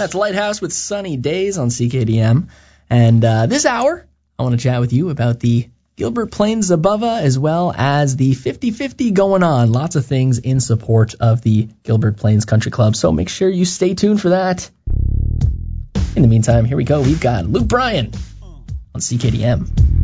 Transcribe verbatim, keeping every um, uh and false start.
That's Lighthouse with Sunny Days on C K D M. And uh, this hour, I want to chat with you about the Gilbert Plains Zabava as well as the fifty fifty going on. Lots of things in support of the Gilbert Plains Country Club, so make sure you stay tuned for that. In the meantime, here we go. We've got Luke Bryan on C K D M.